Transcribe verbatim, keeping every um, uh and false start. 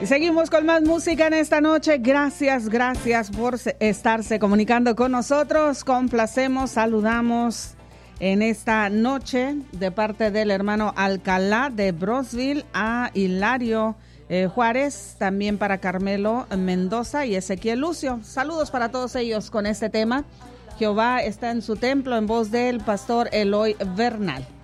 Y seguimos con más música en esta noche. Gracias, gracias por estarse comunicando con nosotros. Complacemos, saludamos en esta noche de parte del hermano Alcalá de Brosville a Hilario eh, Juárez, también para Carmelo Mendoza y Ezequiel Lucio. Saludos para todos ellos con este tema. Jehová está en su templo, en voz del pastor Eloy Bernal.